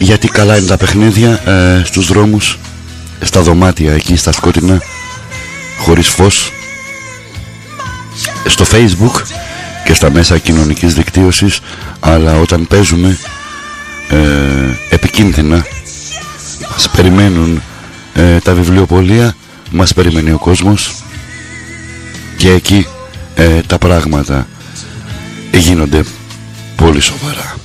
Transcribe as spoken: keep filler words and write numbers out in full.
γιατί καλά είναι τα παιχνίδια ε, στους δρόμους, στα δωμάτια εκεί, στα σκότεινα, χωρίς φως, στο Facebook και στα μέσα κοινωνικής δικτύωσης, αλλά όταν παίζουμε ε, επικίνδυνα, μας περιμένουν ε, τα βιβλιοπωλεία, μας περιμένει ο κόσμος και εκεί ε, τα πράγματα γίνονται πολύ σοβαρά.